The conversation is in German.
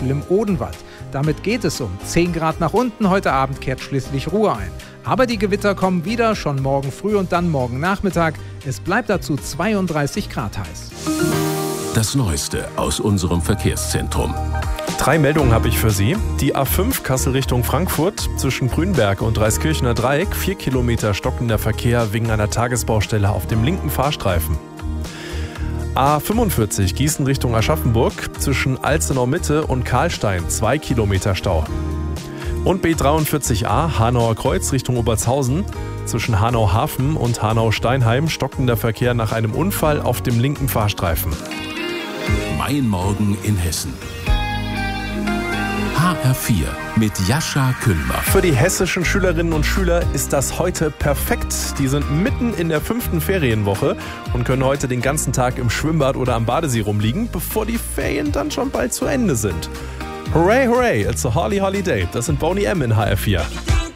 Beispiel im Odenwald. Damit geht es um 10 Grad nach unten. Heute Abend kehrt schließlich Ruhe ein. Aber die Gewitter kommen wieder, schon morgen früh und dann morgen Nachmittag. Es bleibt dazu 32 Grad heiß. Das Neueste aus unserem Verkehrszentrum. 3 Meldungen habe ich für Sie. Die A5 Kassel Richtung Frankfurt zwischen Grünberg und Dreiskirchener Dreieck. 4 Kilometer stockender Verkehr wegen einer Tagesbaustelle auf dem linken Fahrstreifen. A45 Gießen Richtung Aschaffenburg zwischen Alzenau Mitte und Karlstein. 2 Kilometer Stau. Und B43a Hanauer Kreuz Richtung Obertshausen zwischen Hanau-Hafen und Hanau-Steinheim. Stockender Verkehr nach einem Unfall auf dem linken Fahrstreifen. Mein Morgen in Hessen. HR4 mit Jascha Kühlbach. Für die hessischen Schülerinnen und Schüler ist das heute perfekt. Die sind mitten in der 5. Ferienwoche und können heute den ganzen Tag im Schwimmbad oder am Badesee rumliegen, bevor die Ferien dann schon bald zu Ende sind. Hooray, hooray, it's a holly holiday. Das sind Boney M in HR4.